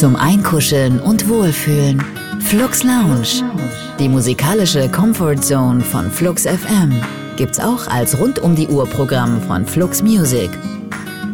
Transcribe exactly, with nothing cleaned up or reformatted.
zum Einkuscheln und Wohlfühlen. Flux Lounge, die musikalische Comfort Zone von Flux F M, gibt's auch als Rund-um-die-Uhr-Programm von Flux Music.